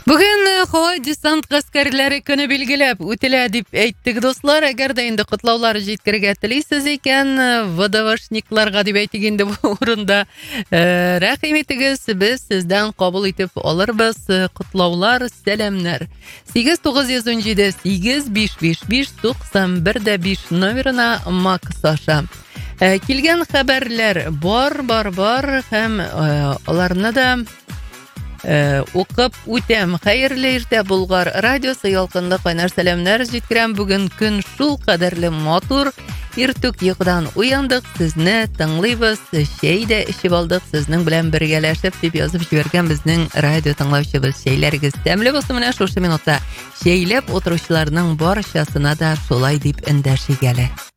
Бүген Хава десант гаскәрләре көне билгеләп үтелә дип әйттек, дуслар. Әгәр дә инде котлаулар җиткерергә телисез икән, ВДВшникларга дип әйтик инде бу урында. Рәхим итегез, без сездән кабул итеп алырбыз котлаулар, сәламнар. 8917 855591 номерына Макс аша. Килгән хәбәрләр бар һәм аларны да укып үтәм. Хәерле иртә, Болгар радиосы ялкынлы кайнар сәламнар җиткерәм. Бүген көн шул кадәрле матур. Иртүк йокыдан уяндык, сезне тыңлыйбыз, чәй дә эчеп алдык, сезнең белән бергәләшеп дип язып җибәргән безнең радио тыңлаучыбыз. Чәйләрегез тәмле булсын. Менә шушы минутта чәйләп утыручыларның барчасына да шулай дип эндәшик әле.